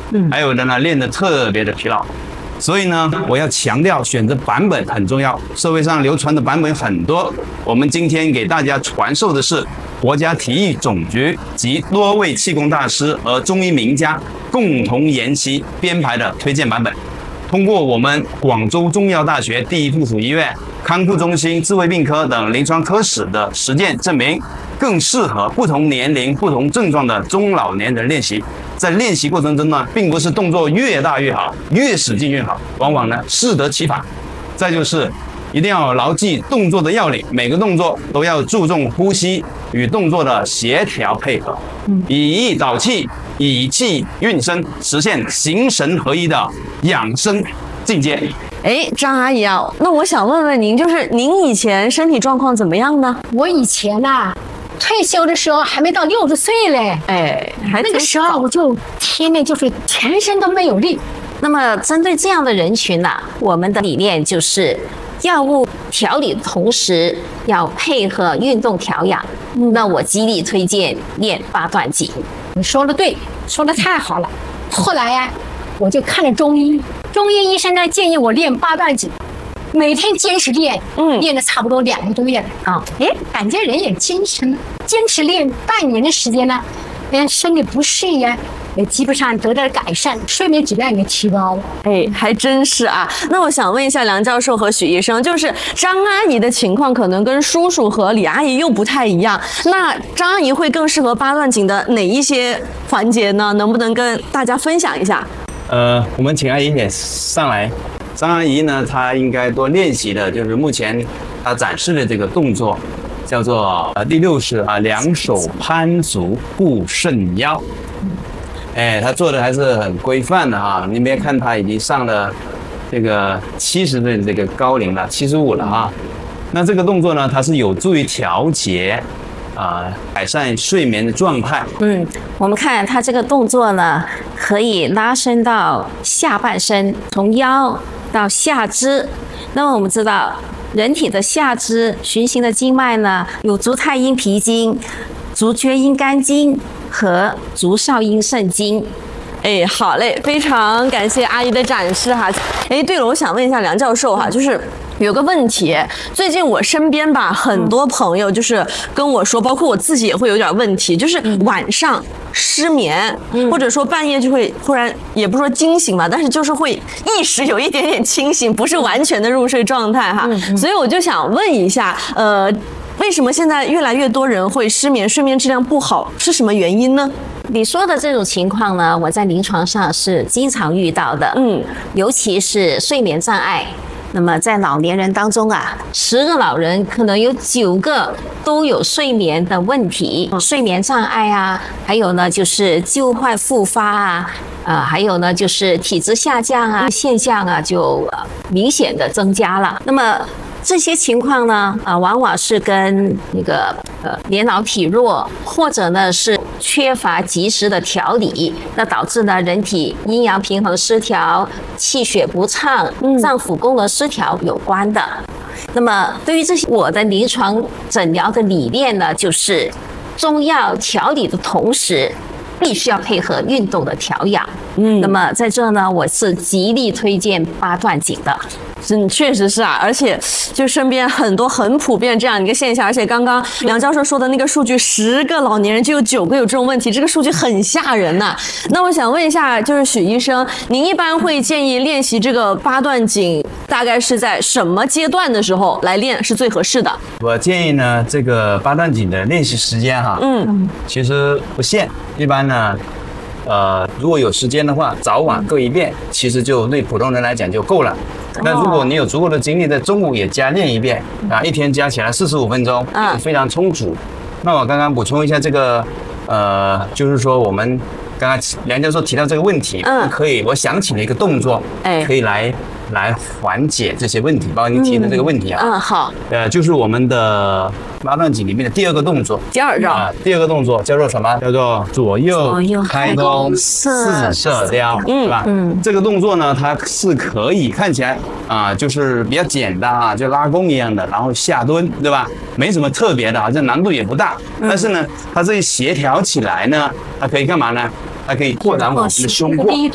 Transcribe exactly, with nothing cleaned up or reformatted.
嗯， 还有的呢练得特别的疲劳。所以呢，我要强调选择版本很重要。社会上流传的版本很多，我们今天给大家传授的是国家体育总局及多位气功大师和中医名家共同研习编排的推荐版本。通过我们广州中医药大学第一附属医院康复中心智慧病科等临床科室的实践证明，更适合不同年龄、不同症状的中老年人练习。在练习过程中呢，并不是动作越大越好，越使劲越好，往往呢适得其反。再就是一定要牢记动作的要领，每个动作都要注重呼吸与动作的协调配合，以意导气，以气运身，实现形神合一的养生境界。 哎，张阿姨啊，那我想问问您，就是您以前身体状况怎么样呢？ 我以前呐、啊，退休的时候还没到六十岁嘞， 哎，还那个时候我就天天就是全身都没有力。 那么针对这样的人群呢、啊，我们的理念就是药物调理的同时要配合运动调养。嗯、那我极力推荐练八段锦。 你说的对，说的太好了。后来呀、啊，我就看了中医，中医医生呢建议我练八段锦，每天坚持练，嗯，练了差不多两个多月了啊，哎，感觉人也精神了。坚持练半年的时间呢，连身体不适呀，也基本上得到改善，睡眠质量也提高了。 哎，还真是啊。那我想问一下梁教授和许医生，就是张阿姨的情况可能跟叔叔和李阿姨又不太一样，那张阿姨会更适合八段锦的哪一些环节呢？能不能跟大家分享一下？ 呃，我们请阿姨也上来。张阿姨呢，她应该多练习的就是目前她展示的这个动作，叫做呃第六式啊，两手攀足护肾腰。哎，她做的还是很规范的哈。你别看她已经上了这个七十岁的这个高龄了，七十五了哈。那这个动作呢，它是有助于调节。啊、呃，改善睡眠的状态。 嗯，我们看它这个动作呢，可以拉伸到下半身，从腰到下肢。那么我们知道，人体的下肢循行的经脉呢，有足太阴脾经、足厥阴肝经和足少阴肾经。 哎，好嘞，非常感谢阿姨的展示哈。哎，对了，我想问一下梁教授哈，就是有个问题，最近我身边吧，很多朋友就是跟我说，包括我自己也会有点问题，就是晚上失眠，嗯、或者说半夜就会忽然，也不说惊醒吧，但是就是会意识有一点点清醒，不是完全的入睡状态哈。嗯嗯、所以我就想问一下，呃，为什么现在越来越多人会失眠，睡眠质量不好，是什么原因呢？ 你说的这种情况呢，我在临床上是经常遇到的，嗯，尤其是睡眠障碍。那么在老年人当中啊，十个老人可能有九个都有睡眠的问题，睡眠障碍啊，还有呢就是旧患复发啊，呃，还有呢就是体质下降啊现象啊就、呃、明显的增加了。那么这些情况呢，啊、呃，往往是跟那个呃年老体弱，或者呢是缺乏及时的调理，那导致呢人体阴阳平衡失调、气血不畅、脏腑功能失调有关的。那么对于这些，我的临床诊疗的理念呢，就是中药调理的同时，必须要配合运动的调养。嗯，那么在这呢，我是极力推荐八段锦的。 嗯，确实是啊，而且就身边很多很普遍这样一个现象，而且刚刚梁教授说的那个数据，十个老年人就有九个有这种问题，这个数据很吓人呐、啊。那我想问一下，就是许医生，您一般会建议练习这个八段锦，大概是在什么阶段的时候来练是最合适的？ 我建议呢，这个八段锦的练习时间哈，嗯，其实不限，一般呢。呃，如果有时间的话，早晚各一遍，其实就对普通人来讲就够了。那如果你有足够的精力，在中午也加练一遍啊，一天加起来四十五分钟，嗯，非常充足。那我刚刚补充一下这个，呃，就是说我们刚刚梁教授提到这个问题，嗯，可以，我想起了一个动作，哎，可以来来缓解这些问题，包括您提的这个问题啊。 嗯，好， 呃，就是我们的八段锦里面的第二个动作， 第二招啊，第二个动作叫做什么？叫做左右开弓四射雕，嗯，是吧？嗯，这个动作呢，它是可以看起来啊，就是比较简单啊，就拉弓一样的，然后下蹲，对吧？没什么特别的，好像难度也不大。但是呢，它这一协调起来呢，它可以干嘛呢？它可以拓展我们的胸廓。